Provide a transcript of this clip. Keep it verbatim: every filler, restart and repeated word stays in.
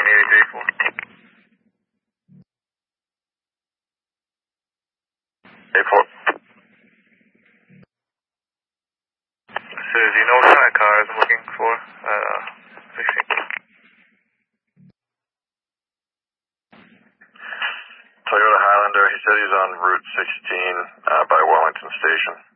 fifteen eighty-three four. eight four. Sir, do you know what kind of cars I'm looking for? Uh, fixing. Toyota Highlander, he said he's on Route sixteen uh, by Wellington Station.